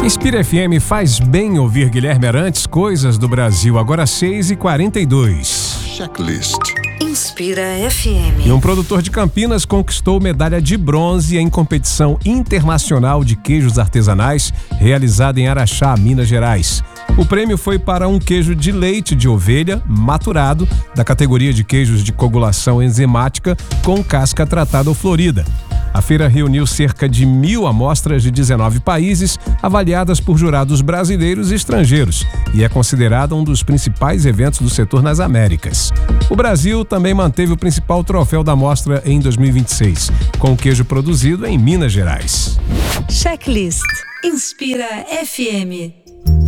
Inspira FM, faz bem ouvir Guilherme Arantes, Coisas do Brasil, agora 6h42. Checklist. Inspira FM. E um produtor de Campinas conquistou medalha de bronze em competição internacional de queijos artesanais realizada em Araxá, Minas Gerais. O prêmio foi para um queijo de leite de ovelha maturado da categoria de queijos de coagulação enzimática com casca tratada ou florida. A feira reuniu cerca de 1.000 amostras de 19 países, avaliadas por jurados brasileiros e estrangeiros, e é considerada um dos principais eventos do setor nas Américas. O Brasil também manteve o principal troféu da mostra em 2026, com o queijo produzido em Minas Gerais. Checklist. Inspira FM.